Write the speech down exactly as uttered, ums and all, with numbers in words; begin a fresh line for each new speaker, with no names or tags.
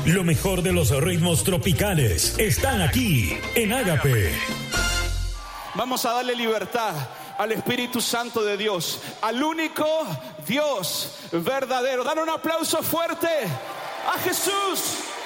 Lo mejor de los ritmos tropicales están aquí en Ágape.
Vamos a darle libertad al Espíritu Santo de Dios, al único Dios verdadero. Dan un aplauso fuerte a Jesús.